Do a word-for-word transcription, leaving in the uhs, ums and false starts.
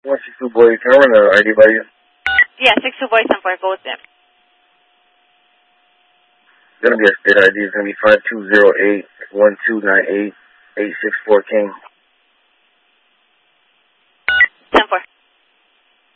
one six two boys. Can I run the I D by you? Yeah, six two boys and four goes there. It's going to be a state I D. It's going to be five two zero eight one two nine eight eight six four King.